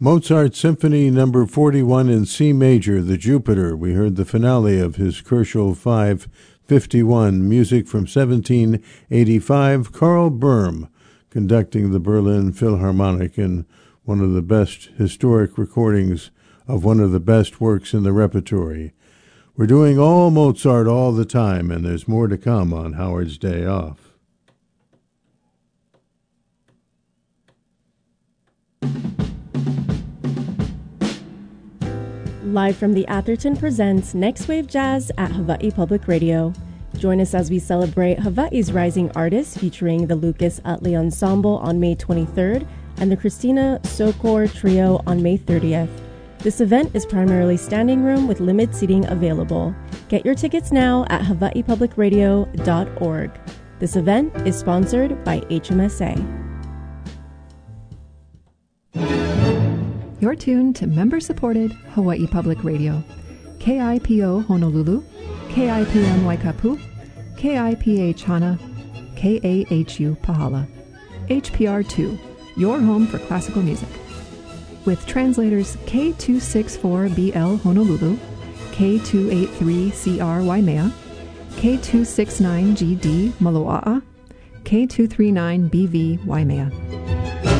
Mozart Symphony No. 41 in C major, the Jupiter. We heard the finale of his Kochel 551, music from 1785. Karl Böhm conducting the Berlin Philharmonic in one of the best historic recordings of one of the best works in the repertory. We're doing all Mozart all the time, and there's more to come on Howard's Day Off. Live from the Atherton presents Next Wave Jazz at Hawaii Public Radio. Join us as we celebrate Hawaii's rising artists featuring the Lucas Utley Ensemble on May 23rd and the Christina Sokor Trio on May 30th. This event is primarily standing room with limited seating available. Get your tickets now at hawaiipublicradio.org. This event is sponsored by HMSA. You're tuned to member-supported Hawaii Public Radio. KIPO Honolulu, KIPM Waikapu, KIPH Hana, KAHU Pahala. HPR2, your home for classical music. With translators K264BL Honolulu, K283CR Waimea, K269GD Maloa'a, K239BV Waimea.